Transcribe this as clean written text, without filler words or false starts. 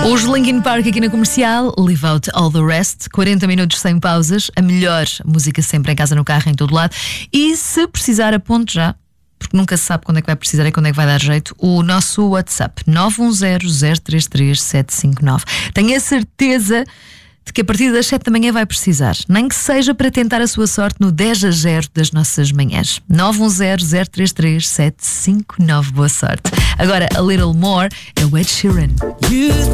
Os Linkin Park aqui na Comercial, Leave Out All the Rest, 40 minutos sem pausas, a melhor música sempre em casa, no carro, em todo lado. E se precisar, aponte já, porque nunca se sabe quando é que vai precisar e quando é que vai dar jeito, o nosso WhatsApp 910033759. Tenho a certeza de que a partir das 7 da manhã vai precisar, nem que seja para tentar a sua sorte no 10-0 das nossas manhãs. 910033759. Boa sorte. Agora, A Little More é o Ed Sheeran.